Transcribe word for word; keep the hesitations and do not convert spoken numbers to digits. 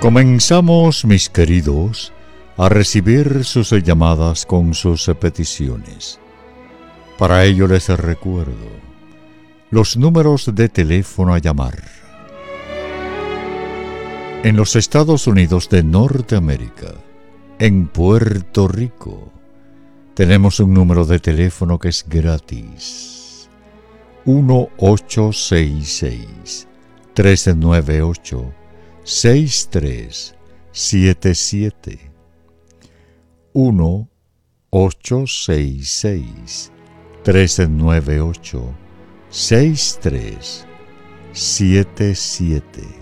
Comenzamos, mis queridos, a recibir sus llamadas con sus peticiones. Para ello les recuerdo los números de teléfono a llamar. En los Estados Unidos de Norteamérica, en Puerto Rico, tenemos un número de teléfono que es gratis. uno ocho seis seis, tres nueve ocho, seis tres siete siete. uno ocho seis seis, tres nueve ocho, seis tres siete siete.